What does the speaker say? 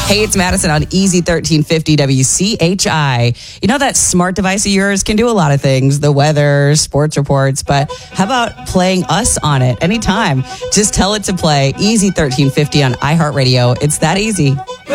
Hey, it's Madison on Easy 1350 WCHI. You know that smart device of yours can do a lot of things, the weather, sports reports, but how about playing us on it anytime? Just tell it to play Easy 1350 on iHeartRadio. It's that easy.